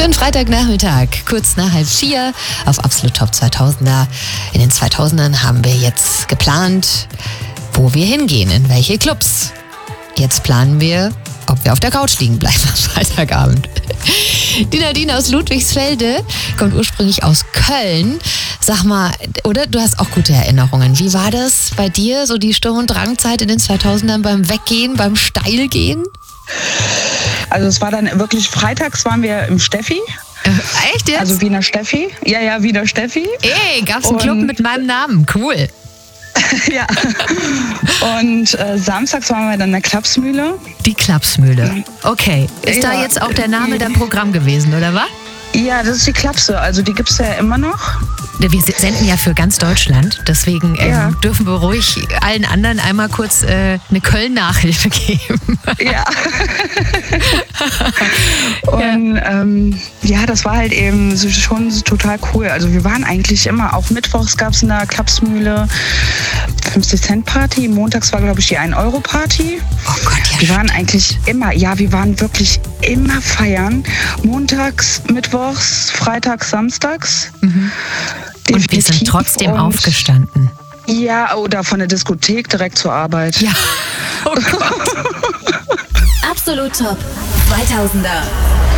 Schönen Freitagnachmittag, kurz nach 3:30 auf Absolut Top 2000er. In den 2000ern haben wir jetzt geplant, wo wir hingehen, in welche Clubs. Jetzt planen wir, ob wir auf der Couch liegen bleiben am Freitagabend. Die Nadine aus Ludwigsfelde kommt ursprünglich aus Köln. Sag mal, oder? Du hast auch gute Erinnerungen. Wie war das bei dir, so die Sturm- und Drangzeit in den 2000ern beim Weggehen, beim Steilgehen? Also es war dann wirklich, freitags waren wir im Steffi. Echt jetzt? Also Wiener Steffi. Ja, Wiener Steffi. Ey, gab's einen Club mit meinem Namen? Cool. Ja. Und samstags waren wir dann in der Klapsmühle. Die Klapsmühle. Okay. Ist da jetzt auch der Name dein Programm gewesen, oder was? Ja, das ist die Klapse. Also die gibt's ja immer noch. Wir senden ja für ganz Deutschland, deswegen dürfen wir ruhig allen anderen einmal kurz eine Köln-Nachhilfe geben. Ja. Und das war halt eben schon total cool. Also wir waren eigentlich immer, auch mittwochs gab es in der Klapsmühle 50-Cent-Party, montags war, glaube ich, die 1-Euro-Party. Oh Gott, ja. Wir waren eigentlich immer, wir waren wirklich immer feiern. Montags, mittwochs, freitags, samstags. Mhm. Und wir sind trotzdem aufgestanden. Ja, oder von der Diskothek direkt zur Arbeit. Ja. Oh Gott. Absolut Top 2000er.